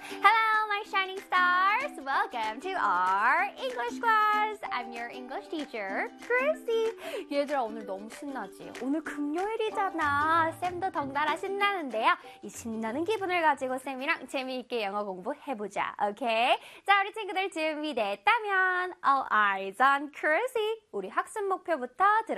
Hello, my shining stars! Welcome to our English class. I'm your English teacher, Chrissy. 얘들아, 오늘 너무 신나지? 오늘 금요일이잖아. 쌤도 덩달아 신나는데요. 이 신나는 기분을 가지고 쌤이랑 재미있게 영어 공부해보자, 오케이? 자, 우리 친구들 준비됐다면 All eyes on Chrissy. 우리 학습 목표부터